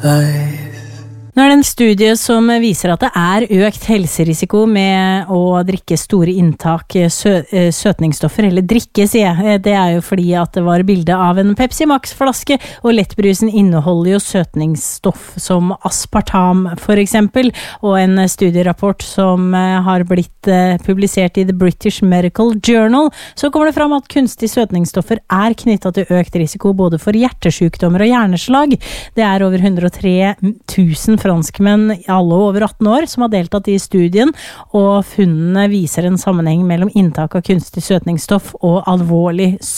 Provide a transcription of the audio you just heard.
Nå det en studie som viser at det økt helserisiko med å drikke store inntak søtningsstoffer, eller drikke, sier jeg. Det jo fordi at det var bilde av en Pepsi Max-flaske, og lettbrusen inneholder jo søtningsstoff som aspartam, for eksempel, og en studierapport som har blitt publisert i The British Medical Journal, så kommer det fram at kunstig søtningsstoffer knyttet til økt risiko både for hjertesykdommer og hjerneslag. Det over 103 000 franskmenn alle over 18 år som har deltatt i studien, og funnene viser en sammenheng mellom inntak av kunstig søtningsstoff og alvorlig